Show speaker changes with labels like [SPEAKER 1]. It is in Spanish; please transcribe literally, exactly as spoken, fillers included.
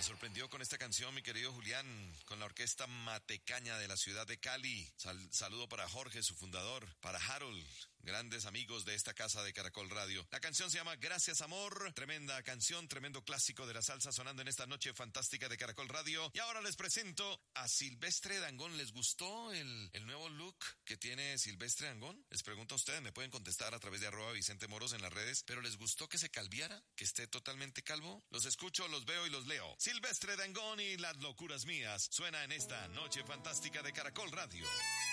[SPEAKER 1] sorprendió con esta canción, mi querido Julián, con la orquesta Matecaña de la ciudad de Cali. Sal- saludo para Jorge, su fundador, para Harold, grandes amigos de esta casa de Caracol Radio. La canción se llama Gracias Amor, tremenda canción, tremendo clásico de la salsa sonando en esta noche fantástica de Caracol Radio. Y ahora les presento a Silvestre Dangond. ¿Les gustó el, el nuevo look que tiene Silvestre Dangond? Les pregunto a ustedes, me pueden contestar a través de arroba Vicente Moros en las redes, pero ¿les gustó que se calviara? ¿Que esté totalmente calvo? Los escucho, los veo y los leo. Silvestre Dangond y Las Locuras Mías suena en esta noche fantástica de Caracol Radio.